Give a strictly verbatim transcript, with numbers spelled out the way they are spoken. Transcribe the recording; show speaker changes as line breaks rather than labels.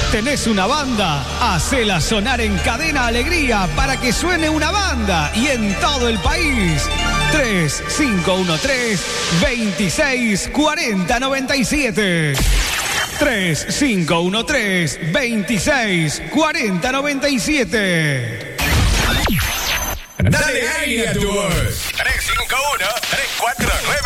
¿Tenés una banda? Hacela sonar en Cadena Alegría para que suene una banda y en todo el país. tres cinco uno tres, veintiséis, cuarenta, noventa y siete. tres cinco uno tres, veintiséis, cuarenta, noventa y siete.
Dale aire a tu voz. tres cinco uno, tres cuatro nueve